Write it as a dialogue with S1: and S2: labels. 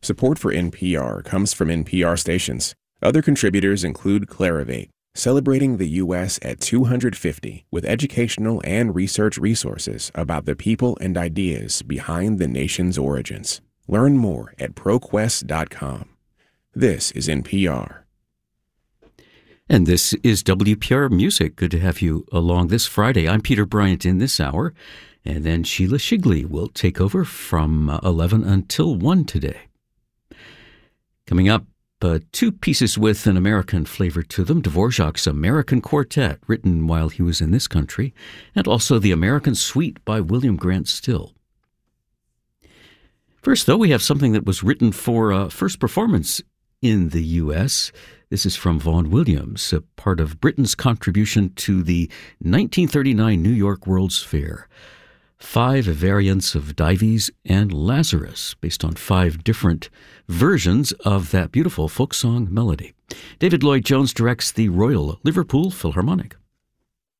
S1: Support for NPR comes from NPR stations. Other contributors include Clarivate, celebrating the U.S. at 250 with educational and research resources about the people and ideas behind the nation's origins. Learn more at ProQuest.com. This is NPR.
S2: And this is WPR Music. Good to have you along this Friday. I'm Peter Bryant in this hour, and then Sheila Shigley will take over from 11 until 1 today. Coming up, two pieces with an American flavor to them, Dvorak's American Quartet, written while he was in this country, and also the American Suite by William Grant Still. First, though, we have something that was written for first performance in the U.S. This is from Vaughan Williams, a part of Britain's contribution to the 1939 New York World's Fair. 5 variants of Dives and Lazarus, based on 5 different versions of that beautiful folk song melody. David Lloyd-Jones directs the Royal Liverpool Philharmonic.